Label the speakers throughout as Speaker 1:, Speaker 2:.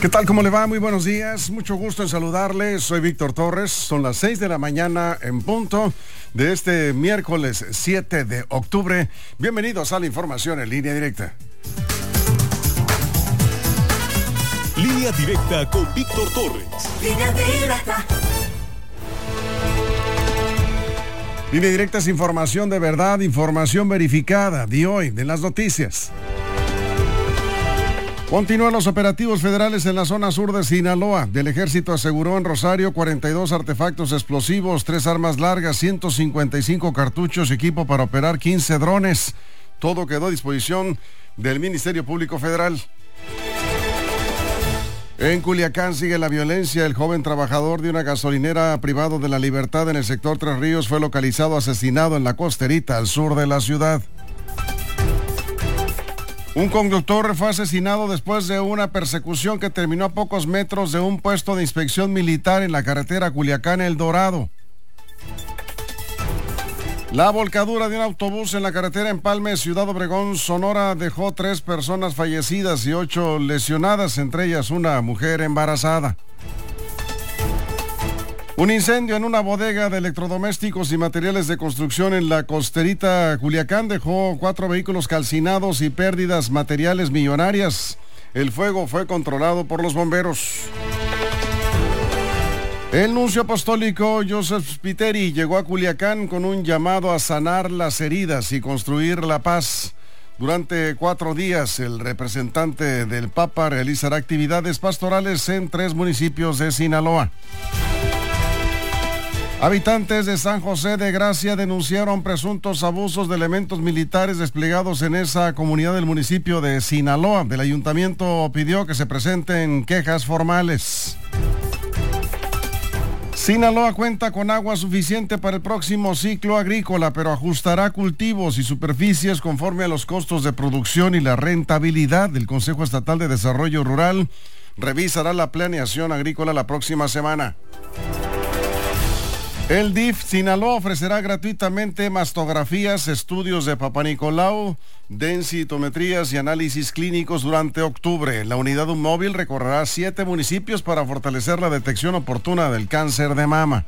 Speaker 1: ¿Qué tal? ¿Cómo le va? Muy buenos días. Mucho gusto en saludarle. Soy Víctor Torres. Son las 6 de la mañana en punto de este miércoles 7 de octubre. Bienvenidos a la información en línea directa.
Speaker 2: Línea directa con Víctor Torres.
Speaker 3: Línea directa.
Speaker 1: Línea directa es información de verdad, información verificada de hoy, de las noticias. Continúan los operativos federales en la zona sur de Sinaloa. El ejército aseguró en Rosario 42 artefactos explosivos, 3 armas largas, 155 cartuchos, equipo para operar 15 drones. Todo quedó a disposición del Ministerio Público Federal. En Culiacán sigue la violencia. El joven trabajador de una gasolinera privado de la libertad en el sector Tres Ríos fue localizado asesinado en la Costerita, al sur de la ciudad. Un conductor fue asesinado después de una persecución que terminó a pocos metros de un puesto de inspección militar en la carretera Culiacán-El Dorado. La volcadura de un autobús en la carretera Empalme, Ciudad Obregón, Sonora, dejó 3 personas fallecidas y 8 lesionadas, entre ellas una mujer embarazada. Un incendio en una bodega de electrodomésticos y materiales de construcción en la Costerita, Culiacán, dejó 4 vehículos calcinados y pérdidas materiales millonarias. El fuego fue controlado por los bomberos. El nuncio apostólico Joseph Spiteri llegó a Culiacán con un llamado a sanar las heridas y construir la paz. Durante 4 días, el representante del Papa realizará actividades pastorales en 3 municipios de Sinaloa. Habitantes de San José de Gracia denunciaron presuntos abusos de elementos militares desplegados en esa comunidad del municipio de Sinaloa. El ayuntamiento pidió que se presenten quejas formales. Sinaloa cuenta con agua suficiente para el próximo ciclo agrícola, pero ajustará cultivos y superficies conforme a los costos de producción y la rentabilidad. El Consejo Estatal de Desarrollo Rural revisará la planeación agrícola la próxima semana. El DIF Sinaloa ofrecerá gratuitamente mastografías, estudios de Papá Nicolau, densitometrías y análisis clínicos durante octubre. La unidad móvil recorrerá 7 municipios para fortalecer la detección oportuna del cáncer de mama.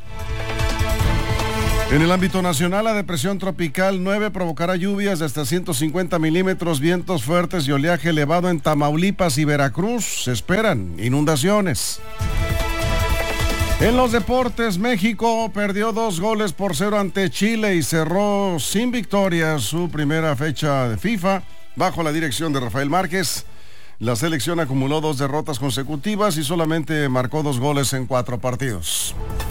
Speaker 1: En el ámbito nacional, la depresión tropical 9 provocará lluvias de hasta 150 milímetros, vientos fuertes y oleaje elevado en Tamaulipas y Veracruz. Se esperan inundaciones. En los deportes, México perdió 2-0 ante Chile y cerró sin victoria su primera fecha de FIFA bajo la dirección de Rafael Márquez. La selección acumuló 2 derrotas consecutivas y solamente marcó 2 goles en 4 partidos.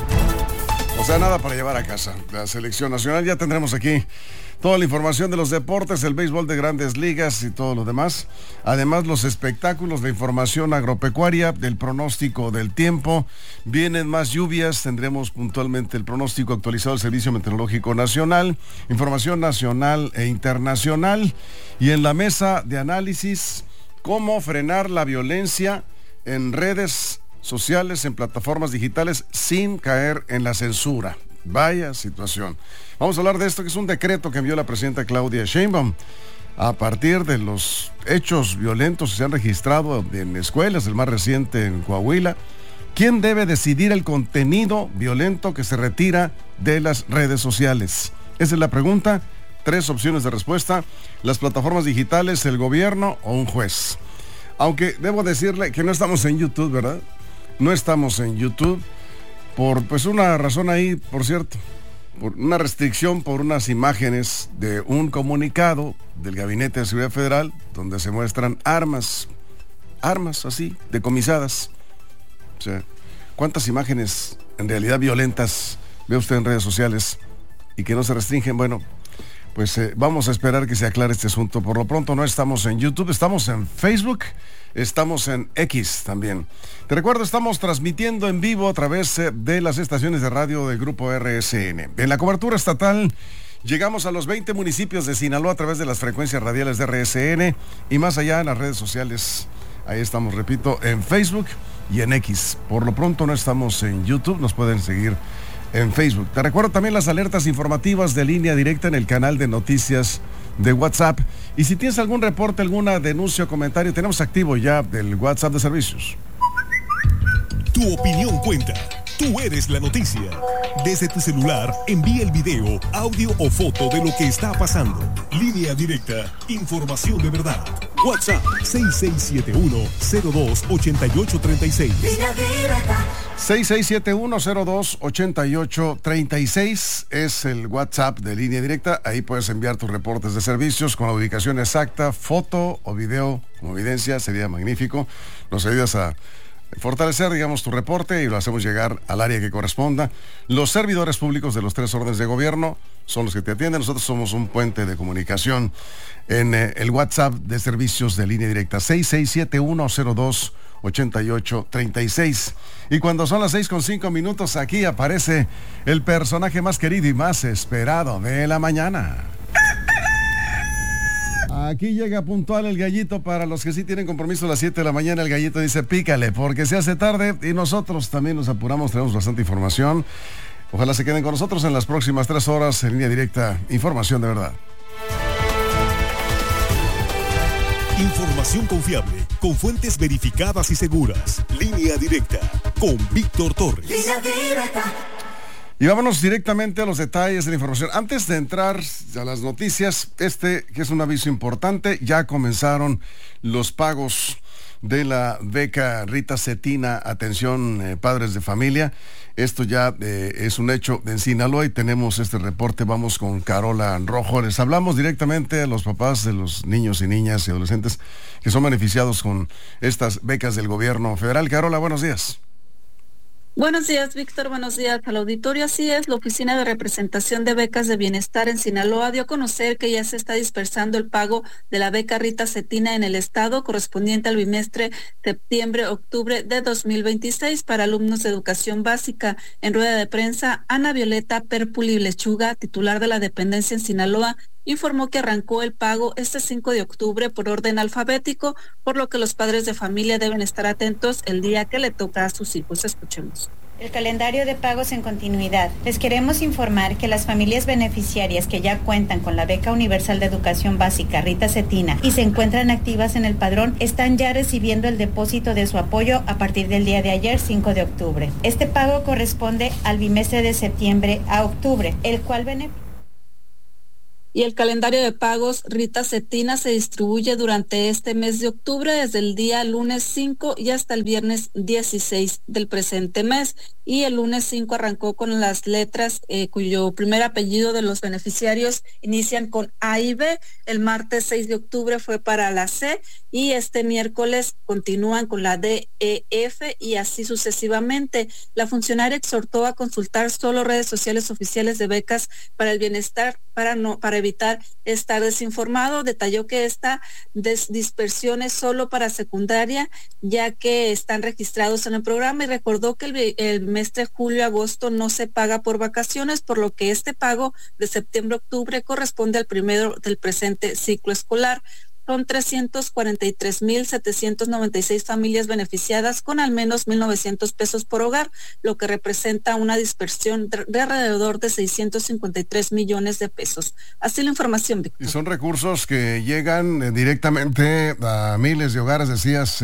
Speaker 1: O sea, nada para llevar a casa. La selección nacional, ya tendremos aquí toda la información de los deportes, el béisbol de Grandes Ligas y todo lo demás. Además, los espectáculos, la información agropecuaria, del pronóstico del tiempo. Vienen más lluvias, tendremos puntualmente el pronóstico actualizado del Servicio Meteorológico Nacional, información nacional e internacional. Y en la mesa de análisis, cómo frenar la violencia en redes sociales, en plataformas digitales, sin caer en la censura. Vaya situación. Vamos a hablar de esto, que es un decreto que envió la presidenta Claudia Sheinbaum a partir de los hechos violentos que se han registrado en escuelas, el más reciente en Coahuila. ¿Quién debe decidir el contenido violento que se retira de las redes sociales? Esa es la pregunta. 3 opciones de respuesta: las plataformas digitales, el gobierno o un juez. Aunque debo decirle que no estamos en YouTube, ¿verdad? No estamos en YouTube por una razón ahí, por cierto, por una restricción por unas imágenes de un comunicado del Gabinete de Seguridad Federal donde se muestran armas así, decomisadas. O sea, ¿cuántas imágenes en realidad violentas ve usted en redes sociales y que no se restringen? Bueno, pues vamos a esperar que se aclare este asunto. Por lo pronto no estamos en YouTube, estamos en Facebook, estamos en X también. Te recuerdo, estamos transmitiendo en vivo a través de las estaciones de radio del Grupo RSN. En la cobertura estatal llegamos a los 20 municipios de Sinaloa a través de las frecuencias radiales de RSN y más allá en las redes sociales. Ahí estamos, repito, en Facebook y en X. Por lo pronto no estamos en YouTube, nos pueden seguir en Facebook. Te recuerdo también las alertas informativas de Línea Directa en el canal de noticias de WhatsApp. Y si tienes algún reporte, alguna denuncia o comentario, tenemos activo ya el WhatsApp de servicios.
Speaker 2: Tu opinión cuenta. Tú eres la noticia. Desde tu celular, envía el video, audio o foto de lo que está pasando. Línea Directa, información de verdad. WhatsApp 6671-028836.
Speaker 1: 6671-028836 es el WhatsApp de Línea Directa. Ahí puedes enviar tus reportes de servicios con la ubicación exacta, foto o video como evidencia. Sería magnífico. Nos ayudas a fortalecer, digamos, tu reporte y lo hacemos llegar al área que corresponda. Los servidores públicos de los 3 órdenes de gobierno son los que te atienden. Nosotros somos un puente de comunicación en el WhatsApp de servicios de Línea Directa 6671-028836. Y cuando son las 6:05, aquí aparece el personaje más querido y más esperado de la mañana. Aquí llega puntual el gallito para los que sí tienen compromiso a las 7 de la mañana. El gallito dice pícale porque se hace tarde y nosotros también nos apuramos, tenemos bastante información. Ojalá se queden con nosotros en las próximas 3 horas en Línea Directa. Información de verdad.
Speaker 2: Información confiable, con fuentes verificadas y seguras. Línea Directa, con Víctor Torres.
Speaker 3: Línea Directa.
Speaker 1: Y vámonos directamente a los detalles de la información. Antes de entrar a las noticias, que es un aviso importante, ya comenzaron los pagos de la beca Rita Cetina, atención padres de familia. Esto ya es un hecho en Sinaloa y tenemos este reporte. Vamos con Carola Rojo. Les hablamos directamente a los papás de los niños y niñas y adolescentes que son beneficiados con estas becas del gobierno federal. Carola, buenos días.
Speaker 4: Buenos días, Víctor. Buenos días al auditorio. Así es, la Oficina de Representación de Becas de Bienestar en Sinaloa dio a conocer que ya se está dispersando el pago de la beca Rita Cetina en el estado correspondiente al bimestre septiembre-octubre de 2026 para alumnos de educación básica. En rueda de prensa, Ana Violeta Perpuli Lechuga, titular de la dependencia en Sinaloa, informó que arrancó el pago este 5 de octubre por orden alfabético, por lo que los padres de familia deben estar atentos el día que le toca a sus hijos. Escuchemos.
Speaker 5: El calendario de pagos en continuidad. Les queremos informar que las familias beneficiarias que ya cuentan con la beca universal de educación básica Rita Cetina y se encuentran activas en el padrón están ya recibiendo el depósito de su apoyo a partir del día de ayer, 5 de octubre. Este pago corresponde al bimestre de septiembre a octubre, el cual
Speaker 4: Y el calendario de pagos Rita Cetina se distribuye durante este mes de octubre, desde el día lunes 5 y hasta el viernes 16 del presente mes. Y el lunes 5 arrancó con las letras cuyo primer apellido de los beneficiarios inician con A y B. El martes 6 de octubre fue para la C y este miércoles continúan con la D, E, F y así sucesivamente. La funcionaria exhortó a consultar solo redes sociales oficiales de becas para el bienestar para evitar estar desinformado. Detalló que esta dispersión es solo para secundaria, ya que están registrados en el programa, y recordó que el mes de julio-agosto no se paga por vacaciones, por lo que este pago de septiembre-octubre corresponde al primero del presente ciclo escolar. Son 343,796 familias beneficiadas con al menos 1,900 pesos por hogar, lo que representa una dispersión de alrededor de 653 millones de pesos. Así la información, Víctor.
Speaker 1: Y son recursos que llegan directamente a miles de hogares, decías,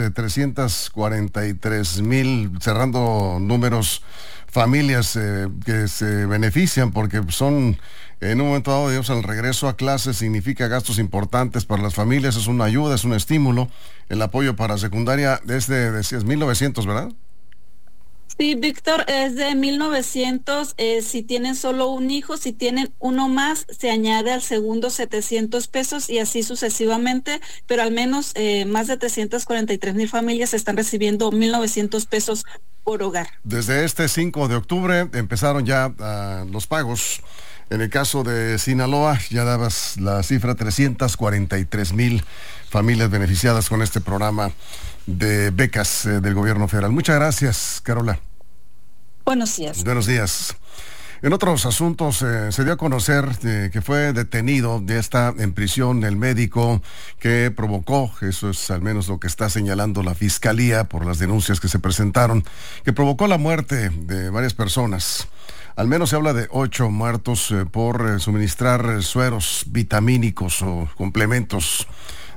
Speaker 1: 343,000, cerrando números, familias que se benefician porque son... En un momento dado, digamos, el regreso a clases significa gastos importantes para las familias, es una ayuda, es un estímulo. El apoyo para secundaria es decías, 1,900, ¿verdad?
Speaker 4: Sí, Víctor, es de 1,900, si tienen solo un hijo, si tienen uno más, se añade al segundo 700 pesos y así sucesivamente, pero al menos más de 343,000 familias están recibiendo 1,900 pesos por hogar.
Speaker 1: Desde este 5 de octubre empezaron ya los pagos. En el caso de Sinaloa, ya dabas la cifra, 343,000 familias beneficiadas con este programa de becas del gobierno federal. Muchas gracias, Carola.
Speaker 4: Buenos días.
Speaker 1: Buenos días. En otros asuntos, se dio a conocer que fue detenido, ya está en prisión el médico que provocó, eso es al menos lo que está señalando la fiscalía por las denuncias que se presentaron, que provocó la muerte de varias personas. Al menos se habla de 8 muertos por suministrar sueros vitamínicos o complementos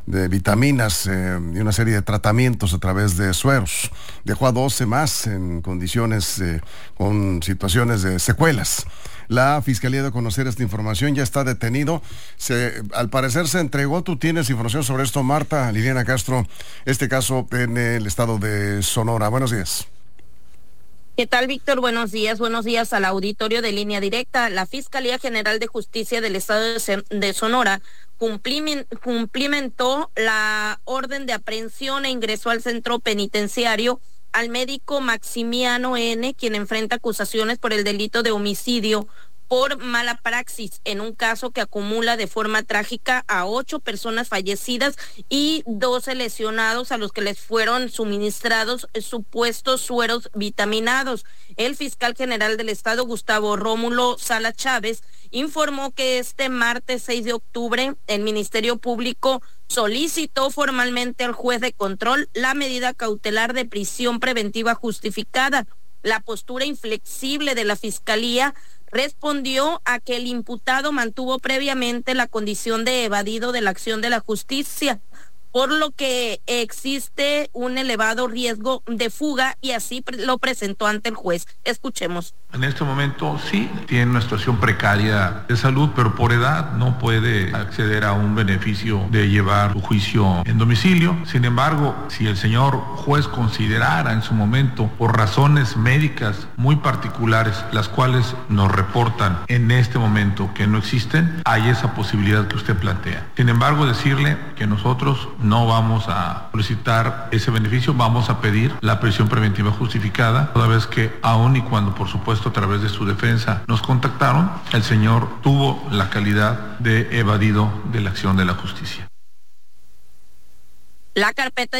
Speaker 1: de vitaminas y una serie de tratamientos a través de sueros. Dejó a 12 más en condiciones, con situaciones de secuelas. La Fiscalía de conocer esta información, ya está detenido. Al parecer se entregó. Tú tienes información sobre esto, Marta Liliana Castro, este caso en el estado de Sonora. Buenos días.
Speaker 3: ¿Qué tal, Víctor? Buenos días al auditorio de Línea Directa. La Fiscalía General de Justicia del estado de Sonora cumplimentó la orden de aprehensión e ingresó al centro penitenciario al médico Maximiano N., quien enfrenta acusaciones por el delito de homicidio por mala praxis en un caso que acumula de forma trágica a 8 personas fallecidas y 12 lesionados a los que les fueron suministrados supuestos sueros vitaminados. El fiscal general del estado, Gustavo Rómulo Sala Chávez, informó que este martes 6 de octubre el Ministerio Público solicitó formalmente al juez de control la medida cautelar de prisión preventiva justificada. La postura inflexible de la Fiscalía respondió a que el imputado mantuvo previamente la condición de evadido de la acción de la justicia, por lo que existe un elevado riesgo de fuga y así lo presentó ante el juez. Escuchemos.
Speaker 6: En este momento sí, tiene una situación precaria de salud, pero por edad no puede acceder a un beneficio de llevar su juicio en domicilio. Sin embargo, si el señor juez considerara en su momento, por razones médicas muy particulares, las cuales nos reportan en este momento que no existen, hay esa posibilidad que usted plantea. Sin embargo, decirle que nosotros no vamos a solicitar ese beneficio, vamos a pedir la prisión preventiva justificada, toda vez que aun y cuando, por supuesto, a través de su defensa nos contactaron, el señor tuvo la calidad de evadido de la acción de la justicia.
Speaker 3: La carpeta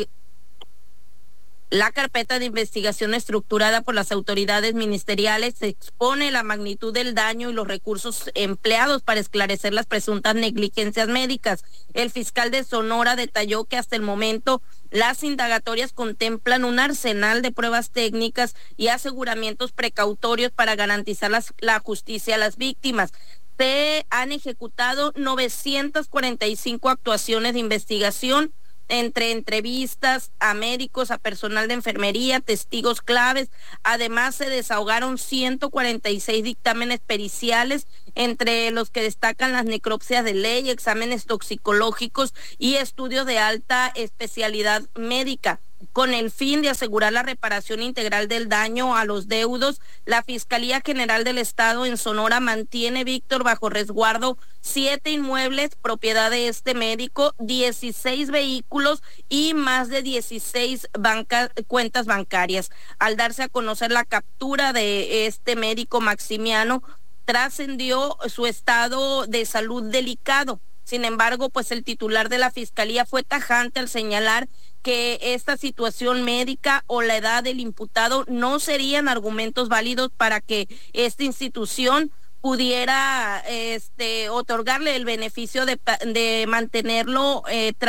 Speaker 3: de investigación estructurada por las autoridades ministeriales expone la magnitud del daño y los recursos empleados para esclarecer las presuntas negligencias médicas. El fiscal de Sonora detalló que hasta el momento las indagatorias contemplan un arsenal de pruebas técnicas y aseguramientos precautorios para garantizar la justicia a las víctimas. Se han ejecutado 945 actuaciones de investigación, entre entrevistas a médicos, a personal de enfermería, testigos claves. Además, se desahogaron 146 dictámenes periciales, entre los que destacan las necropsias de ley, exámenes toxicológicos y estudios de alta especialidad médica. Con el fin de asegurar la reparación integral del daño a los deudos, la Fiscalía General del Estado en Sonora mantiene, Víctor, bajo resguardo 7 inmuebles propiedad de este médico, 16 vehículos y más de 16 cuentas bancarias. Al darse a conocer la captura de este médico Maximiano, trascendió su estado de salud delicado. Sin embargo, pues el titular de la Fiscalía fue tajante al señalar que esta situación médica o la edad del imputado no serían argumentos válidos para que esta institución pudiera otorgarle el beneficio de mantenerlo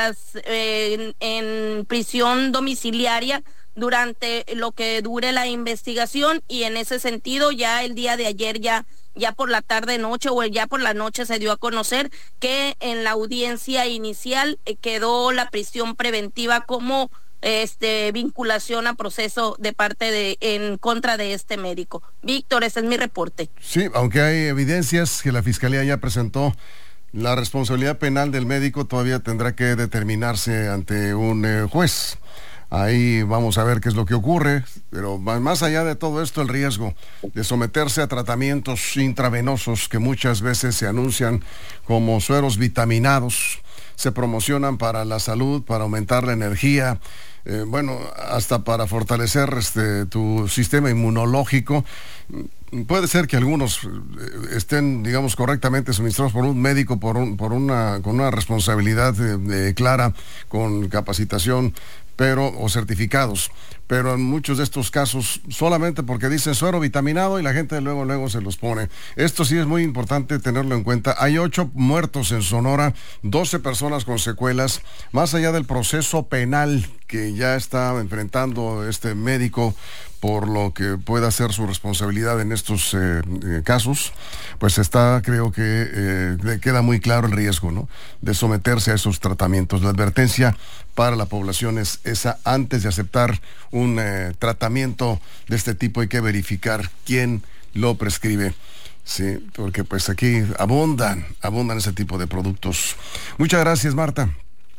Speaker 3: en prisión domiciliaria durante lo que dure la investigación. Y en ese sentido, ya el día de ayer, ya por la tarde-noche o ya por la noche, se dio a conocer que en la audiencia inicial quedó la prisión preventiva como vinculación a proceso de parte en contra de este médico. Víctor, ese es mi reporte.
Speaker 1: Sí, aunque hay evidencias que la Fiscalía ya presentó, la responsabilidad penal del médico todavía tendrá que determinarse ante un juez. Ahí vamos a ver qué es lo que ocurre, pero más allá de todo esto, el riesgo de someterse a tratamientos intravenosos que muchas veces se anuncian como sueros vitaminados, se promocionan para la salud, para aumentar la energía, hasta para fortalecer tu sistema inmunológico. Puede ser que algunos estén, digamos, correctamente suministrados por un médico con una responsabilidad clara, con capacitación, o certificados, pero en muchos de estos casos solamente porque dicen suero vitaminado y la gente luego se los pone. Esto sí es muy importante tenerlo en cuenta. Hay 8 muertos en Sonora, 12 personas con secuelas, más allá del proceso penal que ya está enfrentando este médico por lo que pueda ser su responsabilidad en estos casos, pues creo que le queda muy claro el riesgo, ¿no?, de someterse a esos tratamientos. La advertencia para la población es esa: antes de aceptar un tratamiento de este tipo hay que verificar quién lo prescribe. Sí, porque pues aquí abundan ese tipo de productos. Muchas gracias, Marta.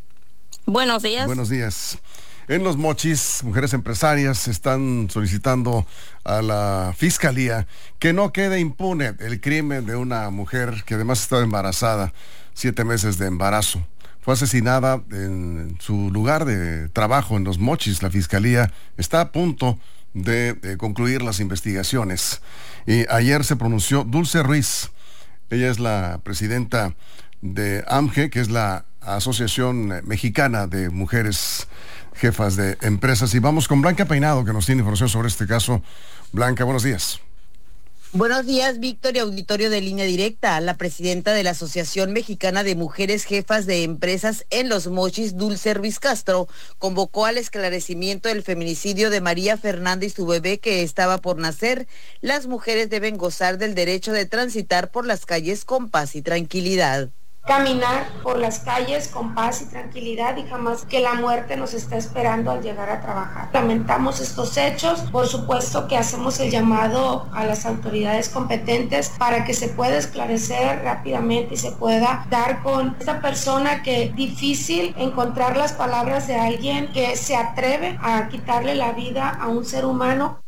Speaker 3: Buenos días.
Speaker 1: Buenos días. En Los Mochis, mujeres empresarias están solicitando a la Fiscalía que no quede impune el crimen de una mujer que además estaba embarazada, 7 meses de embarazo. Fue asesinada en su lugar de trabajo en Los Mochis. La Fiscalía está a punto de concluir las investigaciones. Y ayer se pronunció Dulce Ruiz. Ella es la presidenta de AMGE, que es la Asociación Mexicana de Mujeres Jefas de Empresas. Y vamos con Blanca Peinado, que nos tiene información sobre este caso. Blanca, buenos días.
Speaker 7: Buenos días, Víctor, y auditorio de Línea Directa. La presidenta de la Asociación Mexicana de Mujeres Jefas de Empresas en Los Mochis, Dulce Ruiz Castro, convocó al esclarecimiento del feminicidio de María Fernanda y su bebé que estaba por nacer. Las mujeres deben gozar del derecho de transitar por las calles con paz y tranquilidad.
Speaker 8: Caminar por las calles con paz y tranquilidad y jamás que la muerte nos está esperando al llegar a trabajar. Lamentamos estos hechos, por supuesto que hacemos el llamado a las autoridades competentes para que se pueda esclarecer rápidamente y se pueda dar con esta persona que es difícil encontrar las palabras de alguien que se atreve a quitarle la vida a un ser humano.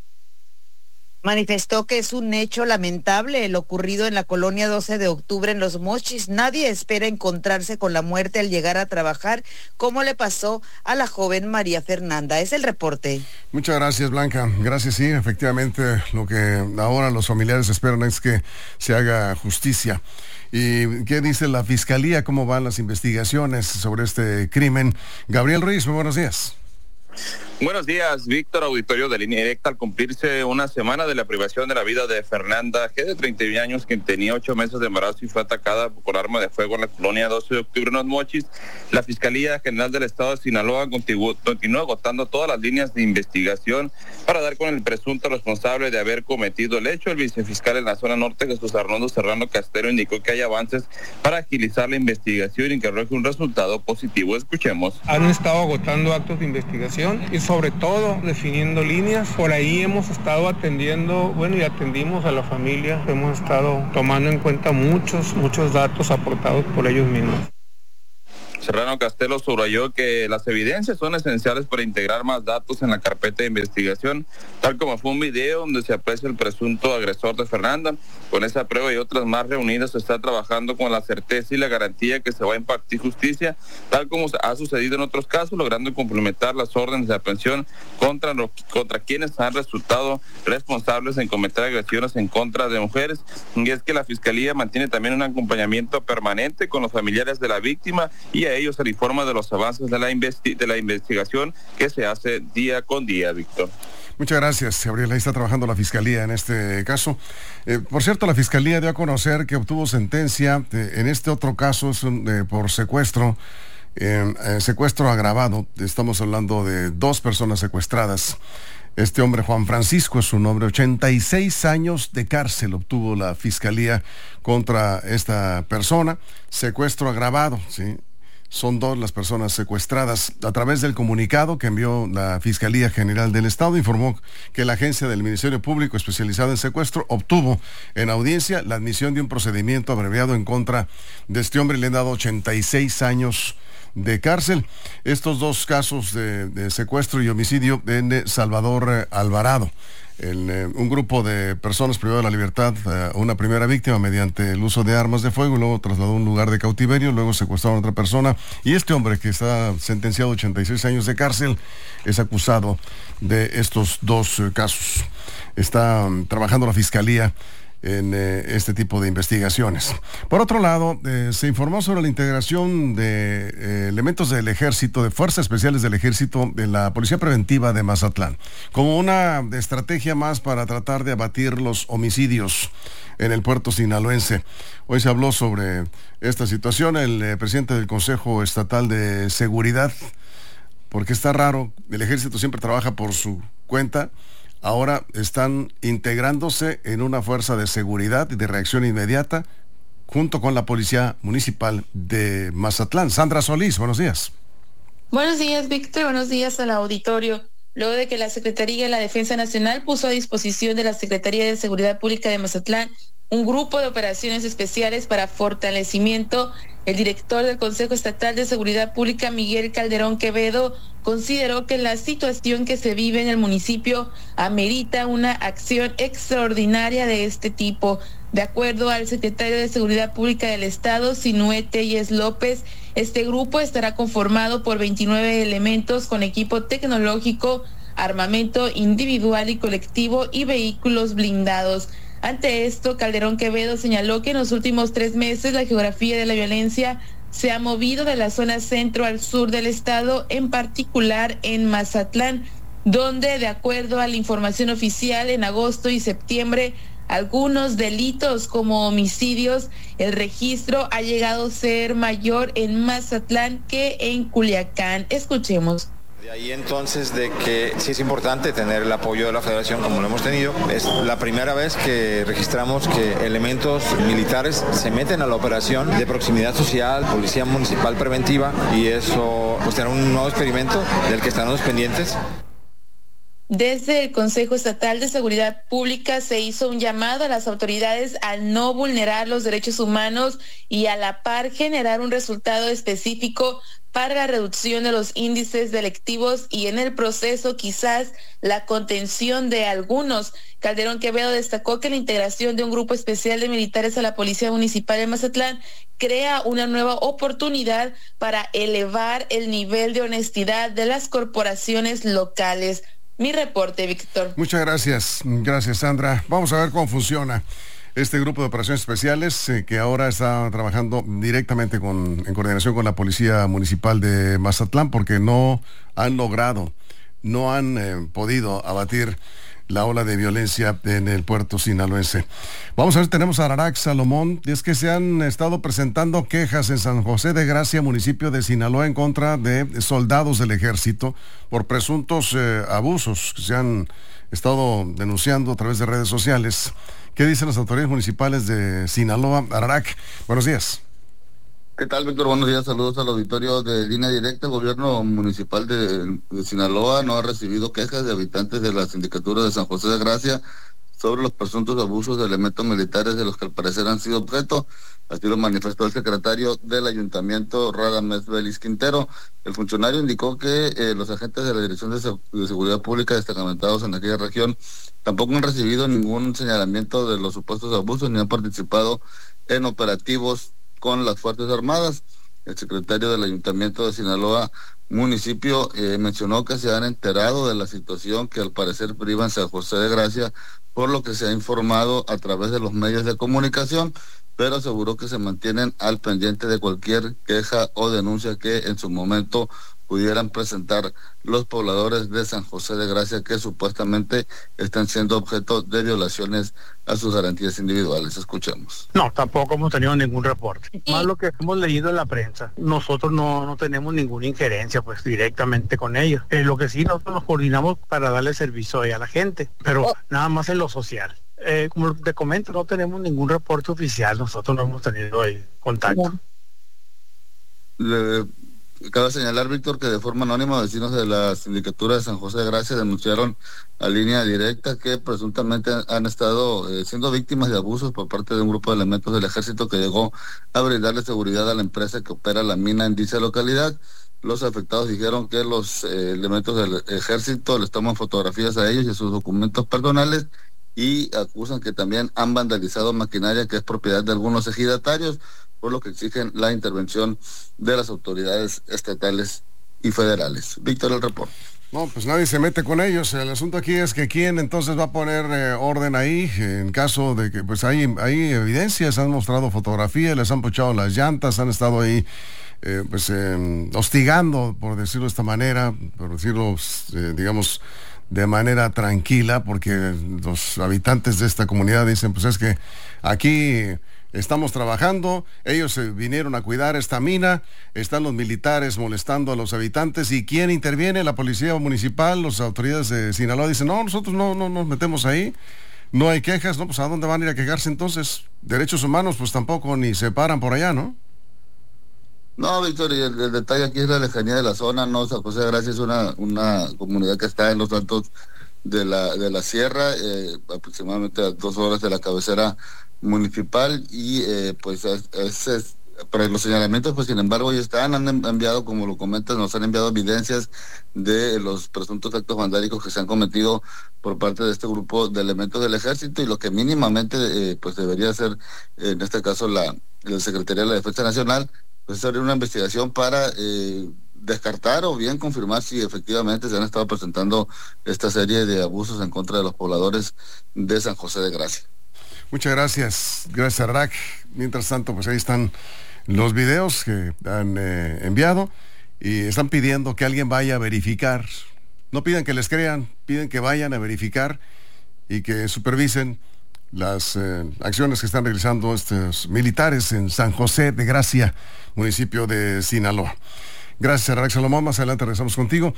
Speaker 7: Manifestó que es un hecho lamentable el ocurrido en la colonia 12 de octubre en Los Mochis. Nadie espera encontrarse con la muerte al llegar a trabajar, como le pasó a la joven María Fernanda. Es el reporte.
Speaker 1: Muchas gracias, Blanca. Gracias, sí, efectivamente lo que ahora los familiares esperan es que se haga justicia. ¿Y qué dice la Fiscalía? ¿Cómo van las investigaciones sobre este crimen? Gabriel Ruiz, muy buenos días.
Speaker 9: Buenos días, Víctor, auditorio de Línea Directa. Al cumplirse una semana de la privación de la vida de Fernanda G., de 31 años, quien tenía 8 meses de embarazo y fue atacada por arma de fuego en la colonia 12 de octubre en Los Mochis, la Fiscalía General del Estado de Sinaloa continúa agotando todas las líneas de investigación para dar con el presunto responsable de haber cometido el hecho. El vicefiscal en la zona norte, Jesús Arnoldo Serrano Castero, indicó que hay avances para agilizar la investigación y que arroje un resultado positivo. Escuchemos.
Speaker 10: Han estado agotando actos de investigación y sobre todo definiendo líneas. Por ahí hemos estado atendiendo, y atendimos a la familia. Hemos estado tomando en cuenta muchos datos aportados por ellos mismos.
Speaker 9: Serrano Castelo subrayó que las evidencias son esenciales para integrar más datos en la carpeta de investigación, tal como fue un video donde se aprecia el presunto agresor de Fernanda. Con esa prueba y otras más reunidas se está trabajando con la certeza y la garantía que se va a impartir justicia, tal como ha sucedido en otros casos, logrando complementar las órdenes de aprehensión contra quienes han resultado responsables en cometer agresiones en contra de mujeres. Y es que la Fiscalía mantiene también un acompañamiento permanente con los familiares de la víctima y a ellos se le informa de los avances de la investigación que se hace día con día, Víctor.
Speaker 1: Muchas gracias, Gabriel. Ahí está trabajando la Fiscalía en este caso. Por cierto, la Fiscalía dio a conocer que obtuvo sentencia en este otro caso por secuestro, secuestro agravado. Estamos hablando de 2 personas secuestradas. Este hombre, Juan Francisco es su nombre, 86 años de cárcel obtuvo la Fiscalía contra esta persona. Secuestro agravado, ¿sí? Son 2 las personas secuestradas. A través del comunicado que envió la Fiscalía General del Estado, informó que la agencia del Ministerio Público especializada en secuestro obtuvo en audiencia la admisión de un procedimiento abreviado en contra de este hombre y le han dado 86 años de cárcel. Estos 2 casos de secuestro y homicidio de Salvador Alvarado. Un grupo de personas privó de la libertad a una primera víctima mediante el uso de armas de fuego, luego trasladó a un lugar de cautiverio, luego secuestraron a otra persona y este hombre, que está sentenciado a 86 años de cárcel, es acusado de estos 2 casos. Está trabajando la Fiscalía en este tipo de investigaciones. Por otro lado, se informó sobre la integración de elementos del ejército, de fuerzas especiales del ejército, de la Policía Preventiva de Mazatlán, como una estrategia más para tratar de abatir los homicidios en el puerto sinaloense. Hoy se habló sobre esta situación. El presidente del Consejo Estatal de Seguridad, porque está raro, el ejército siempre trabaja por su cuenta, ahora están integrándose en una fuerza de seguridad y de reacción inmediata junto con la Policía Municipal de Mazatlán. Sandra Solís, buenos días.
Speaker 11: Buenos días, Víctor. Buenos días al auditorio. Luego de que la Secretaría de la Defensa Nacional puso a disposición de la Secretaría de Seguridad Pública de Mazatlán un grupo de operaciones especiales para fortalecimiento, el director del Consejo Estatal de Seguridad Pública, Miguel Calderón Quevedo, consideró que la situación que se vive en el municipio amerita una acción extraordinaria de este tipo. De acuerdo al secretario de Seguridad Pública del Estado, Sinué Telles López, este grupo estará conformado por 29 elementos con equipo tecnológico, armamento individual y colectivo y vehículos blindados. Ante esto, Calderón Quevedo señaló que en los últimos 3 meses la geografía de la violencia se ha movido de la zona centro al sur del estado, en particular en Mazatlán, donde, de acuerdo a la información oficial, en agosto y septiembre, algunos delitos como homicidios, el registro ha llegado a ser mayor en Mazatlán que en Culiacán. Escuchemos.
Speaker 12: De ahí entonces de que sí es importante tener el apoyo de la Federación como lo hemos tenido. Es la primera vez que registramos que elementos militares se meten a la operación de proximidad social, Policía Municipal Preventiva, y eso pues será un nuevo experimento del que estaremos pendientes.
Speaker 11: Desde el Consejo Estatal de Seguridad Pública se hizo un llamado a las autoridades a no vulnerar los derechos humanos y a la par generar un resultado específico para la reducción de los índices delictivos y en el proceso quizás la contención de algunos. Calderón Quevedo destacó que la integración de un grupo especial de militares a la Policía Municipal de Mazatlán crea una nueva oportunidad para elevar el nivel de honestidad de las corporaciones locales. Mi reporte, Víctor.
Speaker 1: Muchas gracias. Gracias, Sandra. Vamos a ver cómo funciona este grupo de operaciones especiales que ahora está trabajando directamente en coordinación con la Policía Municipal de Mazatlán, porque no han podido abatir la ola de violencia en el puerto sinaloense. Vamos a ver, tenemos a Ararax Salomón. Y es que se han estado presentando quejas en San José de Gracia, municipio de Sinaloa, en contra de soldados del ejército por presuntos abusos que se han estado denunciando a través de redes sociales. ¿Qué dicen las autoridades municipales de Sinaloa? Ararac, buenos días.
Speaker 13: ¿Qué tal, Víctor? Buenos días, saludos al auditorio de Línea Directa. El gobierno municipal de Sinaloa no ha recibido quejas de habitantes de la sindicatura de San José de Gracia sobre los presuntos abusos de elementos militares de los que al parecer han sido objeto. Así lo manifestó el secretario del ayuntamiento, Radamés Vélez Quintero. El funcionario indicó que los agentes de la Dirección de Seguridad Pública destacamentados en aquella región tampoco han recibido ningún señalamiento de los supuestos abusos ni han participado en operativos con las Fuerzas Armadas. El secretario del Ayuntamiento de Sinaloa, municipio, mencionó que se han enterado de la situación que al parecer priva en San José de Gracia, por lo que se ha informado a través de los medios de comunicación, pero aseguró que se mantienen al pendiente de cualquier queja o denuncia que en su momento pudieran presentar los pobladores de San José de Gracia, que supuestamente están siendo objeto de violaciones a sus garantías individuales. Escuchemos.
Speaker 10: No, tampoco hemos tenido ningún reporte. Más lo que hemos leído en la prensa. Nosotros no tenemos ninguna injerencia pues directamente con ellos. Lo que sí, nosotros nos coordinamos para darle servicio a la gente, pero nada más en lo social. Como te comento, no tenemos ningún reporte oficial. Nosotros no hemos tenido contacto.
Speaker 13: Cabe señalar, Víctor, que de forma anónima vecinos de la sindicatura de San José de Gracia denunciaron a Línea Directa que presuntamente han estado siendo víctimas de abusos por parte de un grupo de elementos del ejército que llegó a brindarle seguridad a la empresa que opera la mina en dicha localidad. Los afectados dijeron que los elementos del ejército les toman fotografías a ellos y a sus documentos personales y acusan que también han vandalizado maquinaria que es propiedad de algunos ejidatarios, por lo que exigen la intervención de las autoridades estatales y federales. Víctor, el reporte.
Speaker 1: No, pues nadie se mete con ellos. El asunto aquí es que quién entonces va a poner orden ahí en caso de que pues hay evidencias, han mostrado fotografías, les han pochado las llantas, han estado ahí hostigando, por decirlo de esta manera, por decirlo digamos de manera tranquila, porque los habitantes de esta comunidad dicen pues es que aquí estamos trabajando, ellos vinieron a cuidar esta mina, están los militares molestando a los habitantes, y ¿quién interviene? La policía municipal, las autoridades de Sinaloa dicen, no, nosotros no nos metemos ahí, no hay quejas, no, pues ¿a dónde van a ir a quejarse entonces? Derechos humanos, pues tampoco ni se paran por allá, ¿no?
Speaker 13: No, Víctor, y el detalle aquí es la lejanía de la zona, ¿no? San José de Gracia es una comunidad que está en los altos de la sierra, aproximadamente a 2 horas de la cabecera municipal, y pues para los señalamientos, pues sin embargo ya están, han enviado, como lo comentas, nos han enviado evidencias de los presuntos actos vandálicos que se han cometido por parte de este grupo de elementos del ejército, y lo que mínimamente pues debería ser, en este caso la Secretaría de la Defensa Nacional, pues abrir una investigación para descartar o bien confirmar si efectivamente se han estado presentando esta serie de abusos en contra de los pobladores de San José de Gracia.
Speaker 1: Muchas gracias, Rack. Mientras tanto, pues ahí están los videos que han enviado, y están pidiendo que alguien vaya a verificar. No pidan que les crean, piden que vayan a verificar y que supervisen las acciones que están realizando estos militares en San José de Gracia, municipio de Sinaloa. Gracias, Rack Salomón. Más adelante regresamos contigo.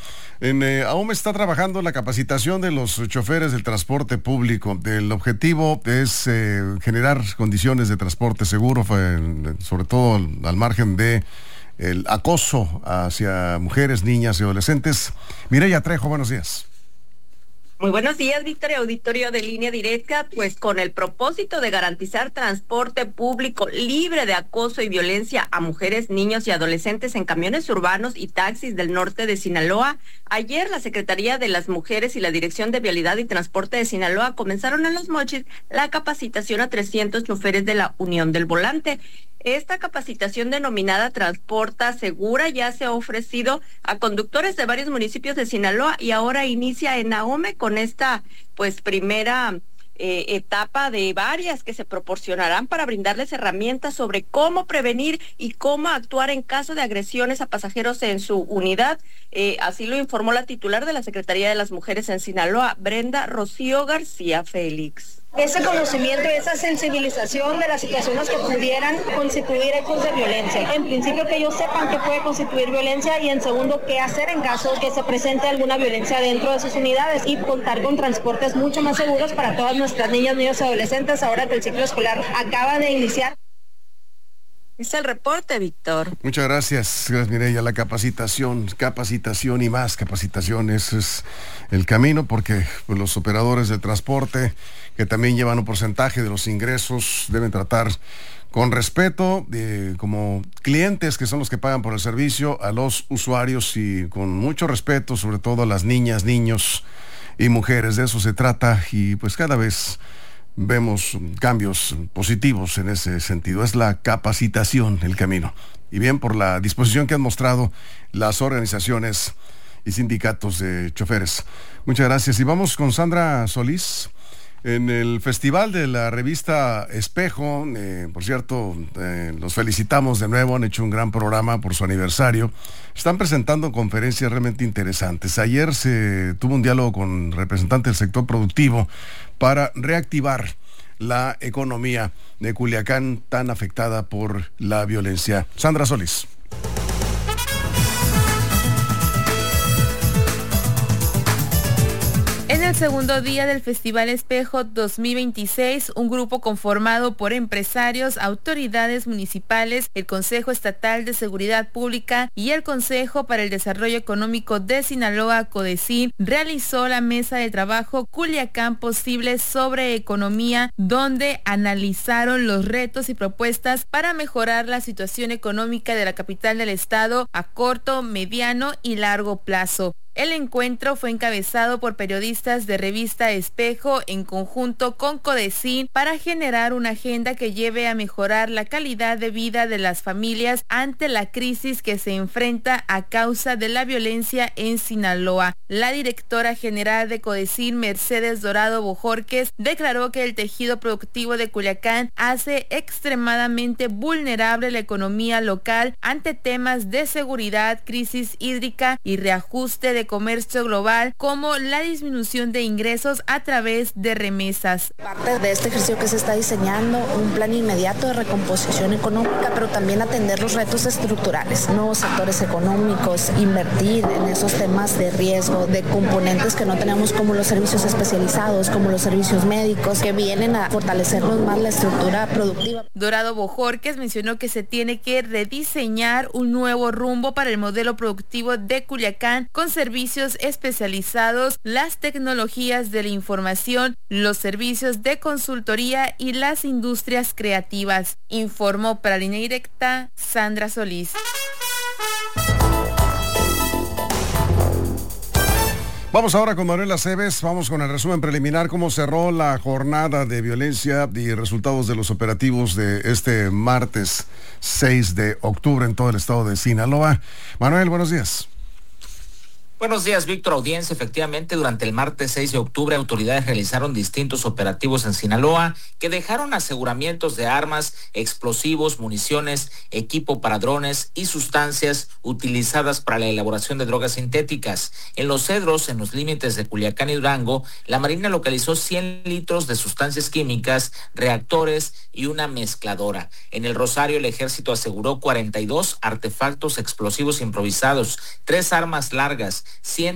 Speaker 1: Aún está trabajando la capacitación de los choferes del transporte público. El objetivo es generar condiciones de transporte seguro, sobre todo al margen de el acoso hacia mujeres, niñas y adolescentes. Mireya Trejo, buenos días.
Speaker 3: Muy buenos días, Víctor y auditorio de Línea Directa. Pues con el propósito de garantizar transporte público libre de acoso y violencia a mujeres, niños y adolescentes en camiones urbanos y taxis del norte de Sinaloa, ayer la Secretaría de las Mujeres y la Dirección de Vialidad y Transporte de Sinaloa comenzaron en Los Mochis la capacitación a 300 choferes de la Unión del Volante. Esta capacitación, denominada Transporta Segura, ya se ha ofrecido a conductores de varios municipios de Sinaloa, y ahora inicia en Ahome con esta primera etapa de varias que se proporcionarán para brindarles herramientas sobre cómo prevenir y cómo actuar en caso de agresiones a pasajeros en su unidad. Así lo informó la titular de la Secretaría de las Mujeres en Sinaloa, Brenda Rocío García Félix.
Speaker 14: Ese conocimiento y esa sensibilización de las situaciones que pudieran constituir hechos de violencia. En principio, que ellos sepan que puede constituir violencia, y en segundo, qué hacer en caso que se presente alguna violencia dentro de sus unidades, y contar con transportes mucho más seguros para todas nuestras niñas, niños y adolescentes ahora que el ciclo escolar acaba de iniciar.
Speaker 3: Es el reporte, Víctor.
Speaker 1: Muchas gracias. Gracias, Mireya. La capacitación y más capacitación, ese es el camino, porque pues, los operadores de transporte, que también llevan un porcentaje de los ingresos, deben tratar con respeto, como clientes que son los que pagan por el servicio, a los usuarios, y con mucho respeto, sobre todo a las niñas, niños y mujeres. De eso se trata, y pues cada vez vemos cambios positivos en ese sentido. Es la capacitación el camino. Y bien, por la disposición que han mostrado las organizaciones y sindicatos de choferes. Muchas gracias. Y vamos con Sandra Solís. En el festival de la revista Espejo, por cierto, los felicitamos de nuevo, han hecho un gran programa por su aniversario. Están presentando conferencias realmente interesantes. Ayer se tuvo un diálogo con representantes del sector productivo para reactivar la economía de Culiacán, tan afectada por la violencia. Sandra Solís.
Speaker 11: En el segundo día del Festival Espejo 2026, un grupo conformado por empresarios, autoridades municipales, el Consejo Estatal de Seguridad Pública y el Consejo para el Desarrollo Económico de Sinaloa, CODESIN, realizó la mesa de trabajo Culiacán Posible sobre economía, donde analizaron los retos y propuestas para mejorar la situación económica de la capital del estado a corto, mediano y largo plazo. El encuentro fue encabezado por periodistas de revista Espejo en conjunto con CODESIN para generar una agenda que lleve a mejorar la calidad de vida de las familias ante la crisis que se enfrenta a causa de la violencia en Sinaloa. La directora general de CODESIN, Mercedes Dorado Bojorquez, declaró que el tejido productivo de Culiacán hace extremadamente vulnerable la economía local ante temas de seguridad, crisis hídrica y reajuste de de Comercio Global, como la disminución de ingresos a través de remesas.
Speaker 15: Parte de este ejercicio que se está diseñando, un plan inmediato de recomposición económica, pero también atender los retos estructurales, nuevos sectores económicos, invertir en esos temas de riesgo, de componentes que no tenemos como los servicios especializados, como los servicios médicos, que vienen a fortalecernos más la estructura productiva.
Speaker 11: Dorado Bojorquez mencionó que se tiene que rediseñar un nuevo rumbo para el modelo productivo de Culiacán con servicios especializados, las tecnologías de la información, los servicios de consultoría y las industrias creativas. Informó para Línea Directa Sandra Solís.
Speaker 1: Vamos ahora con Manuela Cebes, vamos con el resumen preliminar, cómo cerró la jornada de violencia y resultados de los operativos de este martes 6 de octubre en todo el estado de Sinaloa. Manuel, buenos días.
Speaker 16: Buenos días, Víctor. Audiencia, efectivamente, durante el martes 6 de octubre, autoridades realizaron distintos operativos en Sinaloa que dejaron aseguramientos de armas, explosivos, municiones, equipo para drones y sustancias utilizadas para la elaboración de drogas sintéticas. En Los Cedros, en los límites de Culiacán y Durango, la Marina localizó 100 litros de sustancias químicas, reactores y una mezcladora. En El Rosario, el Ejército aseguró 42 artefactos explosivos improvisados, 3 armas largas,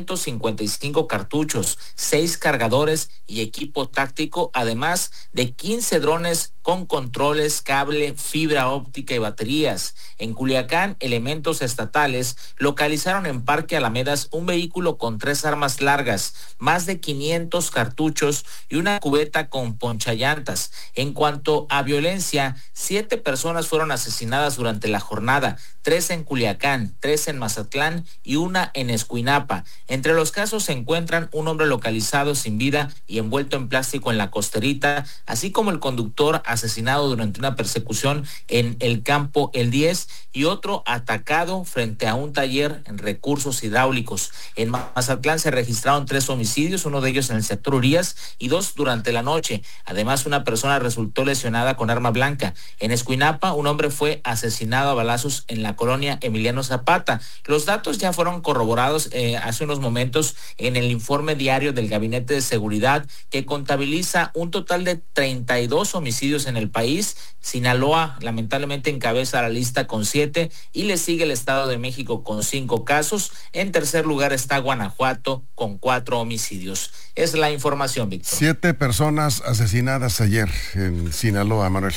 Speaker 16: 155 cartuchos, 6 cargadores y equipo táctico, además de 15 drones con controles, cable, fibra óptica y baterías. En Culiacán, elementos estatales localizaron en Parque Alamedas un vehículo con 3 armas largas, más de 500 cartuchos y una cubeta con ponchallantas. En cuanto a violencia, 7 personas fueron asesinadas durante la jornada, 3 en Culiacán, 3 en Mazatlán y 1 en Escuinapa. Entre los casos se encuentran un hombre localizado sin vida y envuelto en plástico en la Costerita, así como el conductor asesinado durante una persecución en el campo El 10 y otro atacado frente a un taller en recursos hidráulicos. En Mazatlán se registraron 3 homicidios, uno de ellos en el sector Urias y 2 durante la noche. Además, una persona resultó lesionada con arma blanca. En Escuinapa, un hombre fue asesinado a balazos en la colonia Emiliano Zapata. Los datos ya fueron corroborados hace unos momentos en el informe diario del Gabinete de Seguridad, que contabiliza un total de 32 homicidios en el país. Sinaloa lamentablemente encabeza la lista con 7 y le sigue el Estado de México con 5 casos. En tercer lugar está Guanajuato con 4 homicidios. Es la información, Víctor.
Speaker 1: 7 personas asesinadas ayer en Sinaloa, Manuel.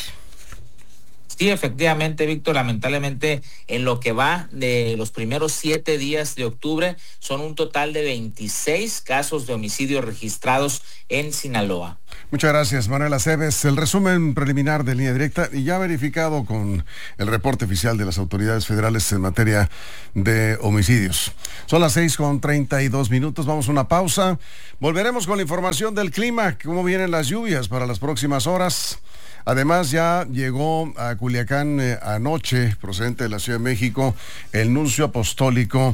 Speaker 16: Sí, efectivamente, Víctor, lamentablemente en lo que va de los primeros 7 días de octubre son un total de 26 casos de homicidio registrados en Sinaloa.
Speaker 1: Muchas gracias, Manuela Cebes. El resumen preliminar de Línea Directa y ya verificado con el reporte oficial de las autoridades federales en materia de homicidios. Son las 6:32. Vamos a una pausa. Volveremos con la información del clima, cómo vienen las lluvias para las próximas horas. Además, ya llegó a Culiacán anoche, procedente de la Ciudad de México, el nuncio apostólico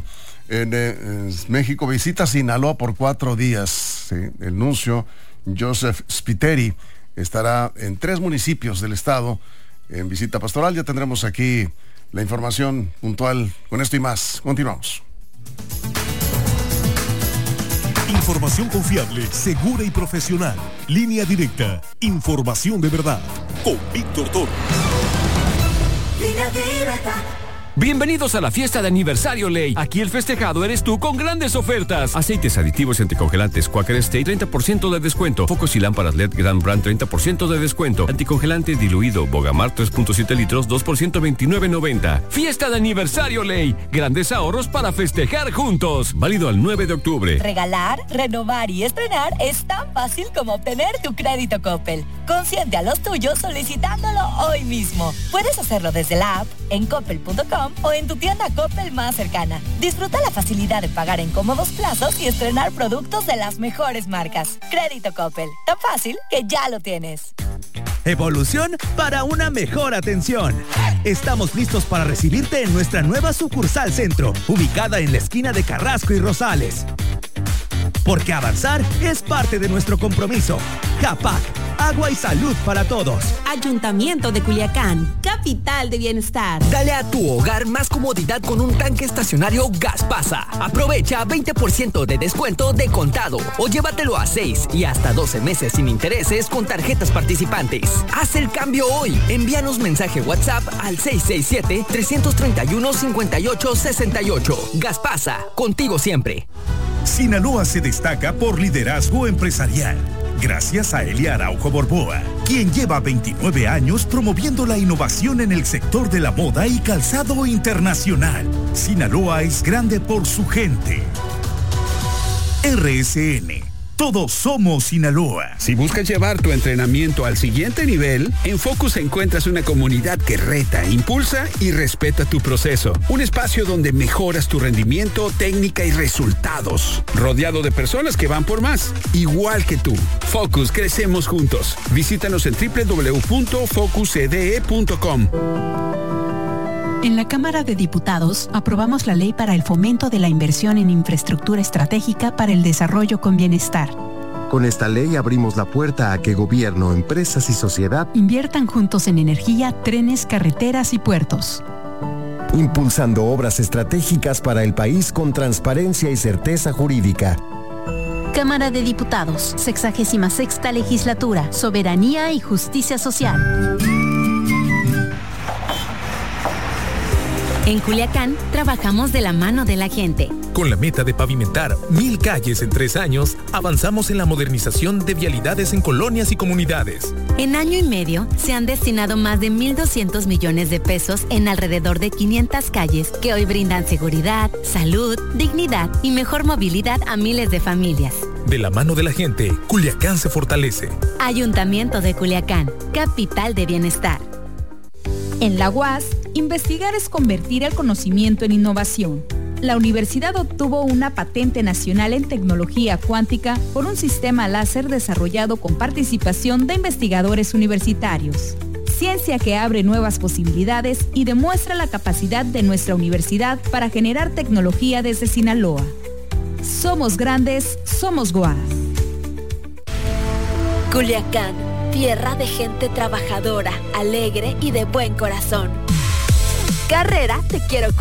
Speaker 1: en México. Visita Sinaloa por 4 días. ¿Sí? El nuncio Joseph Spiteri estará en 3 municipios del estado en visita pastoral. Ya tendremos aquí la información puntual con esto y más. Continuamos.
Speaker 2: Información confiable, segura y profesional. Línea Directa. Información de verdad. Con Víctor Toro.
Speaker 17: Línea Directa. Bienvenidos a la fiesta de aniversario Ley. Aquí el festejado eres tú con grandes ofertas. Aceites aditivos y anticongelantes Quaker State, 30% de descuento. Focos y lámparas LED Grand Brand, 30% de descuento. Anticongelante diluido Bogamar, 3.7 litros, 2 por $129.90. Fiesta de aniversario Ley. Grandes ahorros para festejar juntos. Válido al 9 de octubre.
Speaker 18: Regalar, renovar y estrenar es tan fácil como obtener tu crédito Coppel. Consiente a los tuyos solicitándolo hoy mismo. Puedes hacerlo desde la app, en coppel.com o en tu tienda Coppel más cercana. Disfruta la facilidad de pagar en cómodos plazos y estrenar productos de las mejores marcas. Crédito Coppel, tan fácil que ya lo tienes.
Speaker 19: Evolución para una mejor atención. Estamos listos para recibirte en nuestra nueva sucursal Centro, ubicada en la esquina de Carrasco y Rosales. Porque avanzar es parte de nuestro compromiso. CAPAC, agua y salud para todos.
Speaker 20: Ayuntamiento de Culiacán, capital de bienestar.
Speaker 21: Dale a tu hogar más comodidad con un tanque estacionario Gaspasa. Aprovecha 20% de descuento de contado o llévatelo a 6 y hasta 12 meses sin intereses con tarjetas participantes. Haz el cambio hoy. Envíanos mensaje WhatsApp al 667-331-5868. Gaspasa, contigo siempre.
Speaker 2: Sinaloa se destaca por liderazgo empresarial. Gracias a Elia Araujo Borboa, quien lleva 29 años promoviendo la innovación en el sector de la moda y calzado internacional. Sinaloa es grande por su gente. RSN. Todos somos Sinaloa.
Speaker 22: Si buscas llevar tu entrenamiento al siguiente nivel, en Focus encuentras una comunidad que reta, impulsa y respeta tu proceso. Un espacio donde mejoras tu rendimiento, técnica y resultados. Rodeado de personas que van por más, igual que tú. Focus, crecemos juntos. Visítanos en www.focuscde.com.
Speaker 23: En la Cámara de Diputados aprobamos la ley para el fomento de la inversión en infraestructura estratégica para el desarrollo con bienestar.
Speaker 24: Con esta ley abrimos la puerta a que gobierno, empresas y sociedad
Speaker 23: inviertan juntos en energía, trenes, carreteras y puertos.
Speaker 24: Impulsando obras estratégicas para el país con transparencia y certeza jurídica.
Speaker 23: Cámara de Diputados, 66ª Legislatura, Soberanía y Justicia Social.
Speaker 25: En Culiacán, trabajamos de la mano de la gente.
Speaker 26: Con la meta de pavimentar 1,000 calles en 3 años, avanzamos en la modernización de vialidades en colonias y comunidades.
Speaker 25: En año y medio, se han destinado más de 1,200 millones de pesos en alrededor de 500 calles que hoy brindan seguridad, salud, dignidad y mejor movilidad a miles de familias.
Speaker 26: De la mano de la gente, Culiacán se fortalece.
Speaker 25: Ayuntamiento de Culiacán, capital de bienestar.
Speaker 27: En la UAS, investigar es convertir el conocimiento en innovación. La universidad obtuvo una patente nacional en tecnología cuántica por un sistema láser desarrollado con participación de investigadores universitarios. Ciencia que abre nuevas posibilidades y demuestra la capacidad de nuestra universidad para generar tecnología desde Sinaloa. Somos grandes, somos UAS.
Speaker 25: Culiacán, tierra de gente trabajadora, alegre y de buen corazón. Carrera, te quiero